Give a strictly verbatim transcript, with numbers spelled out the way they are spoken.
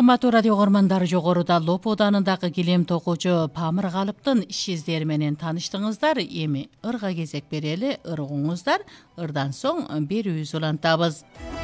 Урматтуу радио көрмандар, жогоруда Лоп Оданындагы килем токуучу Памыр Калыптын иш издери менен тааныштыңыздар. Эми ырга кезек берели, ыргуңуздар. Ырдан соң берүүбүздү улантабыз.